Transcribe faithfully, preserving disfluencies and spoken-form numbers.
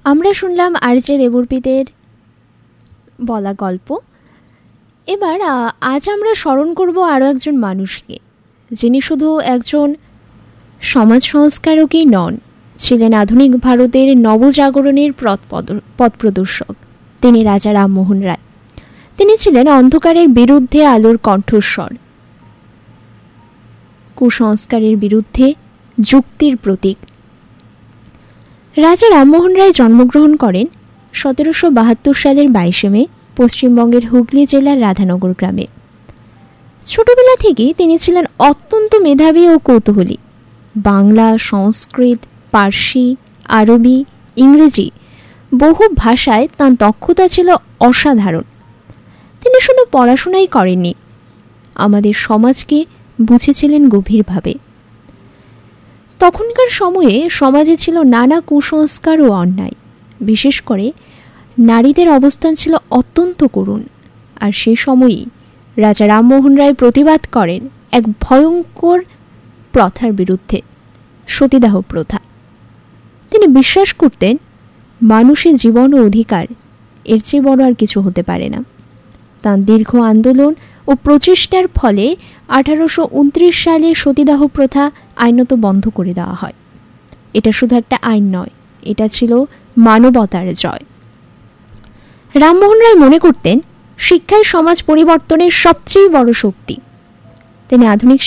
আমরা শুনলাম আর জে দেবর্পীদের বলা গল্প। এবার আজ আমরা স্মরণ করব আরও একজন মানুষকে, যিনি শুধু একজন সমাজ সংস্কারকই নন, ছিলেন আধুনিক ভারতের নবজাগরণের পথপ্রদর্শক। তিনি রাজা রামমোহন রায়। তিনি ছিলেন অন্ধকারের বিরুদ্ধে আলোর কণ্ঠস্বর, কুসংস্কারের বিরুদ্ধে যুক্তির প্রতীক। রাজা রামমোহন রায় জন্মগ্রহণ করেন সতেরোশো বাহাত্তর সালের বাইশে মে পশ্চিমবঙ্গের হুগলি জেলার রাধানগর গ্রামে। ছোটবেলা থেকেই তিনি ছিলেন অত্যন্ত মেধাবী ও কৌতূহলী। বাংলা, সংস্কৃত, পার্সি, আরবি, ইংরেজি বহু ভাষায় তাঁর দক্ষতা ছিল অসাধারণ। তিনি শুধু পড়াশোনাই করেননি, আমাদের সমাজকে বুঝেছিলেন গভীরভাবে। তখনকার সময়ে সমাজে ছিল নানা কুসংস্কার ও অন্যায়, বিশেষ করে নারীদের অবস্থান ছিল অত্যন্ত করুণ। আর সে সময়ই রাজা রামমোহন রায় প্রতিবাদ করেন এক ভয়ঙ্কর প্রথার বিরুদ্ধে, সতীদাহ প্রথা। তিনি বিশ্বাস করতেন মানুষের জীবন ও অধিকার এর চেয়ে বড় আর কিছু হতে পারে না। তাঁর দীর্ঘ আন্দোলন ও প্রচেষ্টার ফলে আঠারোশো উনত্রিশ সালে সতীদাহ প্রথা আইনত বন্ধ করে দেওয়া হয়। এটা শুধু একটা আইন নয়, এটা ছিল মানবতার জয়। রামমোহন রায় মনে করতেন শিক্ষাই সমাজ পরিবর্তনের সবচেয়ে বড় শক্তি। তিনি আধুনিক